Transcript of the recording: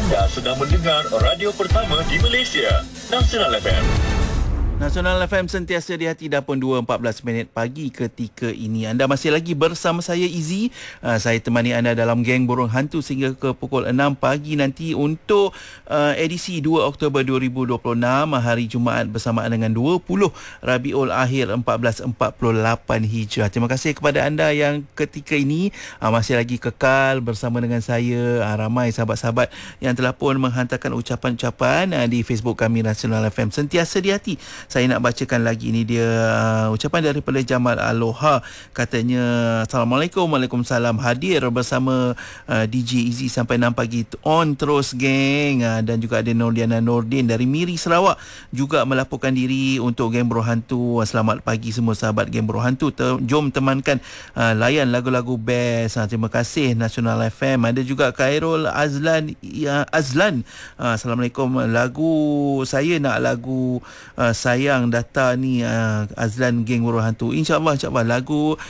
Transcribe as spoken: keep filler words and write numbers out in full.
Anda sedang mendengar radio pertama di Malaysia, Nasional F M. Nasional F M sentiasa di hati dah pun dua empat belas minit pagi ketika ini. Anda masih lagi bersama saya Izzy. Uh, saya temani anda dalam Geng Burung Hantu sehingga ke pukul enam pagi nanti untuk uh, edisi dua Oktober dua ribu dua puluh enam, hari Jumaat bersamaan dengan dua puluh Rabiul Akhir empat belas empat puluh lapan Hijrah. Terima kasih kepada anda yang ketika ini uh, masih lagi kekal bersama dengan saya. Uh, ramai sahabat-sahabat yang telah pun menghantarkan ucapan-ucapan uh, di Facebook kami Nasional F M sentiasa di hati. Saya nak bacakan lagi, ini dia uh, ucapan daripada Jamal Aloha. Katanya, Assalamualaikum, Waalaikumsalam, hadir bersama uh, D J Izzy sampai enam pagi, on terus geng. Uh, dan juga ada Nordiana Nordin dari Miri Sarawak juga melaporkan diri untuk Geng Burung Hantu. Uh, selamat pagi semua sahabat Geng Burung Hantu. Ter- jom temankan uh, layan lagu-lagu best. Uh, terima kasih Nasional F M. Ada juga Khairul Azlan uh, Azlan. Uh, Assalamualaikum, lagu saya nak lagu uh, saya yang data ni uh, Azlan Geng Burung Hantu. InsyaAllah, insyaAllah lagu